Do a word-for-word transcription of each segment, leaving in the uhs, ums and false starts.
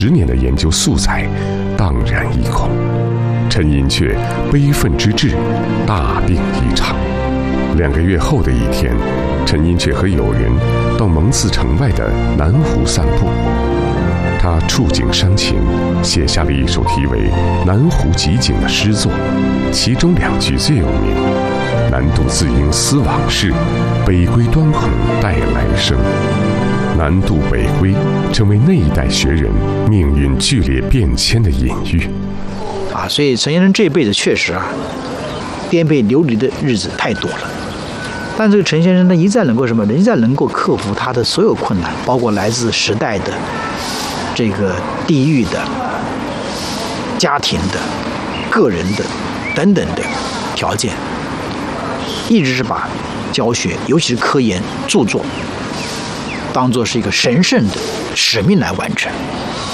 十年的研究素材荡然一空，陈寅恪悲愤之至，大病一场。两个月后的一天，陈寅恪和友人到蒙自城外的南湖散步，他触景伤情，写下了一首题为《南湖集景》的诗作，其中两句最有名：南渡自应思往事，北归端恐待来生。南渡北归成为那一代学人命运剧烈变迁的隐喻啊，所以陈先生这一辈子确实啊，颠沛流离的日子太多了。但这个陈先生呢，一再能够什么？一再能够克服他的所有困难，包括来自时代的、这个地域的、家庭的、个人的等等的条件，一直是把教学，尤其是科研著作，当作是一个神圣的使命来完成。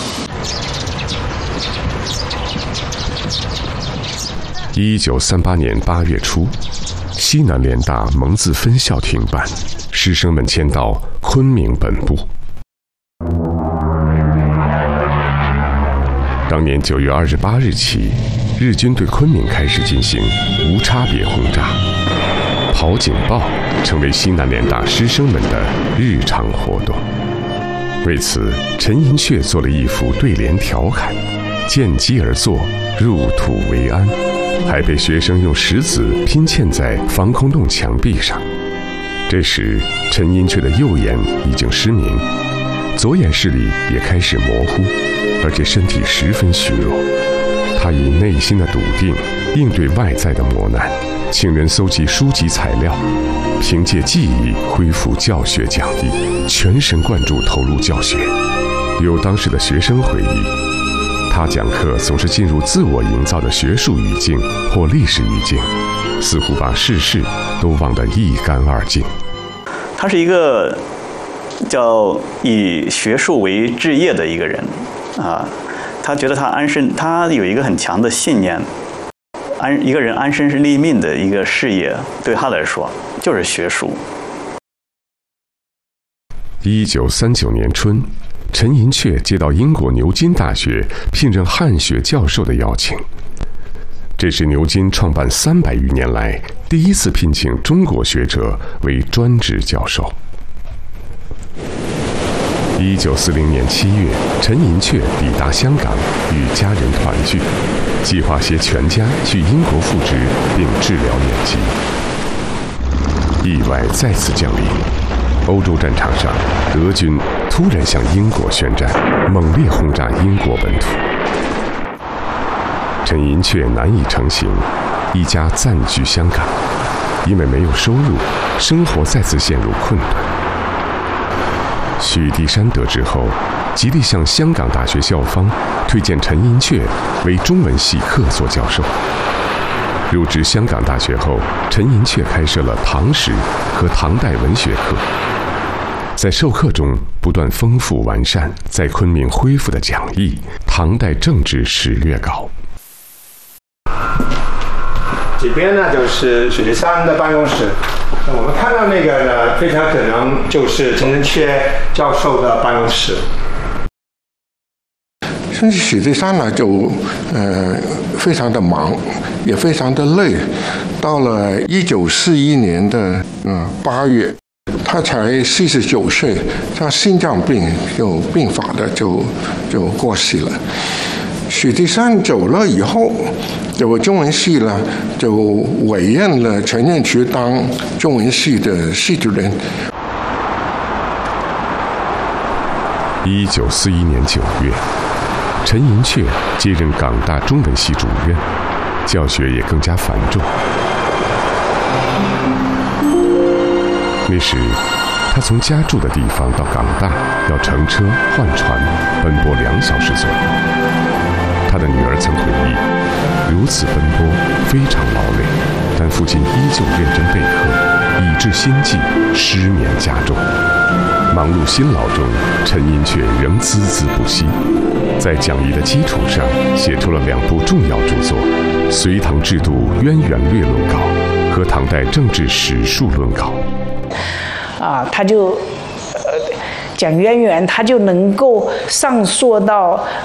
一九三八年八月初，西南联大蒙自分校停办，师生们迁到昆明本部。当年九月二十八日起，日军对昆明开始进行无差别轰炸，跑警报成为西南联大师生们的日常活动。为此，陈寅恪做了一幅对联调侃：见机而作，入土为安，还被学生用石子拼嵌在防空洞墙壁上。这时，陈寅恪的右眼已经失明，左眼视力也开始模糊，而且身体十分虚弱。他以内心的笃定应对外在的磨难，请人搜集书籍材料，凭借记忆恢复教学讲义，全神贯注投入教学。有当时的学生回忆，他讲课总是进入自我营造的学术语境或历史语境，似乎把世事都忘得一干二净。 他是一个叫以学术为志业的一个人啊，他觉得他安身，他有一个很强的信念，安一个人安身立命的一个事业，对他来说就是学术。 一九三九年春，陈寅恪接到英国牛津大学聘任汉学教授的邀请，这是牛津创办三百余年来第一次聘请中国学者为专职教授。一九四零年七月，陈寅恪抵达香港，与家人团聚，计划携全家去英国复职并治疗眼疾。意外再次降临，欧洲战场上，德军突然向英国宣战，猛烈轰炸英国本土。陈寅恪难以成行，一家暂居香港，因为没有收入，生活再次陷入困顿。许地山得知后，极力向香港大学校方推荐陈寅恪为中文系客座教授。入职香港大学后，陈寅恪开设了唐史和唐代文学课，在授课中不断丰富完善在昆明恢复的讲义《唐代政治史略稿》。 这边呢就是许地山的办公室。我们看到那个呢，非常可能就是陈寅恪教授的办公室。 甚至许地山呢，就呃非常的忙，也非常的累。到了一九四一年的嗯八月，他才四十九岁，他心脏病就病发的就就过世了。许地山走了以后，就中文系呢就委任了陈寅恪当中文系的系主任。 一九四一年九月，陈寅恪接任港大中文系主任，教学也更加繁重。那时，他从家住的地方到港大要乘车换船，奔波两小时左右。他的女儿曾回忆，如此奔波非常劳累，但父亲依旧认真备课，以致心悸，失眠加重。忙碌辛劳中，陈寅恪仍孜孜不息，在讲义的基础上写出了两部重要著作《隋唐制度渊源略论稿》和《唐代政治史述论稿》。 啊，他就呃讲渊源，他就能够上溯到